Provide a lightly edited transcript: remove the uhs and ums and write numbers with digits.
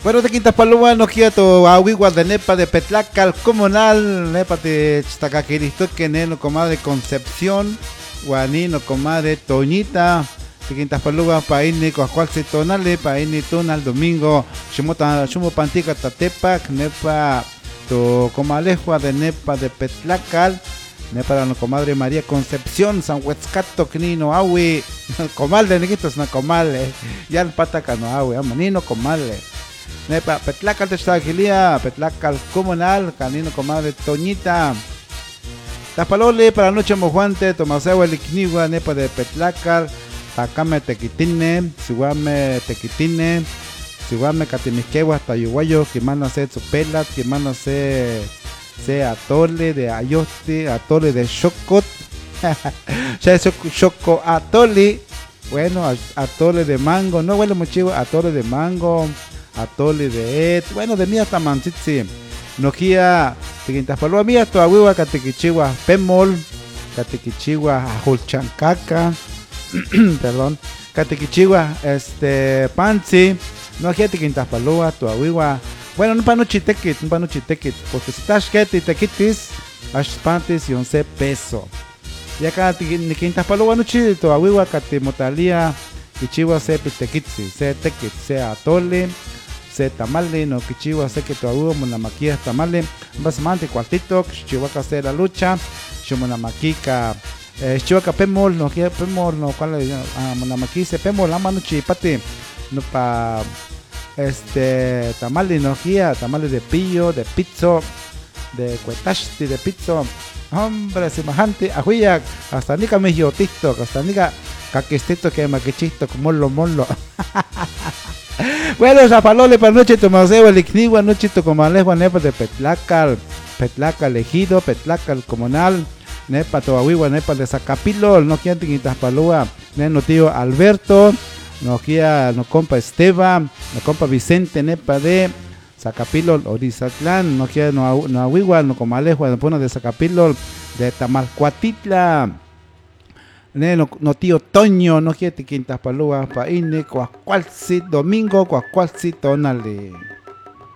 Bueno, de Quintas Paloma no quiero to aguigua de nepa de Petlacal comunal, nepa de Chtacaquiristo que neno comadre Concepción, guanino comadre Toñita, de Quintas Paloma paini cual se tonale, paini tonal domingo, chumo pantica tatepac, nepa to comalejua de nepa de Petlacal, nepa la comadre María Concepción, San Huetzcato, Knino Awi, comal de neguitos na comal, ya el pataca no awi, amanino comal. Nepa, Petlacal de Chagilia, Petlacal comunal, canino comadre Toñita. Tapalole para la noche mojuante, Tomaseo el Iquinigua, nepa de Petlacal, Tacame tequitine, Siguame tequitine, Siguame catimiquegua, Tayuguayo, que manda se pelas, que manda se atole de ayote, atole de chocot, ya es choco atole, bueno, atole de mango, no huele mucho, atole de mango. Atole de bueno, de mí hasta manchitzi. Nokia, Tiquintas Paloma mía, tu abuela, Catequichigua, Pemol, Catequichigua, Ajulchancaca, perdón, Catequichigua, Panzi, Nokia, Tiquintas Paloma, tu abuela. Bueno, no panuchitequit, porque si estás quete y tequitis, aspantis y 11 pesos. Y acá, Tiquintas Paloma, no chile, tu abuela, Catemotalía, Kichigua, se pitequitzi, se tequit, se atole. Se tamale no kichiwa se que tu abuelo monamaquia tamale basmante cuartito chihuahua se la lucha shumonamaquica chihuahua pemol no quiere pemol no cuál monamaqui se pemol la mano chipate no pa tamale no quiere tamale de pillo de pizzo de cuetashti de pizzo hombre semejante ajuya hasta nica mejotito hasta nica caquestito que maquichito como molo Bueno, Zapalole para noche Tomaseo el Iquinigua, noche Tocomalejo, nepa de Petlacal, Petlacal ejido, Petlacal comunal, nepa Toahuigua, nepa de Zacapilo, no quieren Tiquintas Palúa, no tío Alberto, no quiera no compa Esteban, no compa Vicente, nepa de Zacapilo, Orizatlán, no quiera no Ahuigua, no Comalejo, no pone de Zacapilo, de Tamalcuatitla. No tío Toño, no quiere Tiquintas Palúa, pa ine, cuacualci domingo, cuacualci tonale.